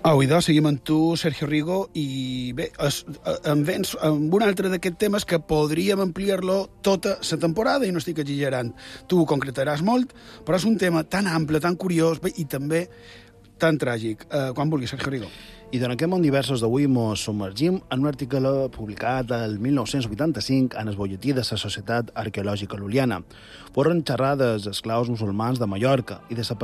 Avui doncs seguim amb tu, Sergio Rigo, i bé, em vens amb un altre d'aquests temes que podríem ampliar-lo tota la temporada, i no estic exagerant. Tu ho concretaràs molt, però és un tema tan ample, tan curiós, bé, i també tan tràgic. Quan vulguis, Sergio Rigo. I durant aquest món diversos d'avui ens submergim en un article publicat el 1985 en el bolletí de la Societat Arqueològica Lul·liana. Foren xerrades esclaus musulmans de Mallorca i de la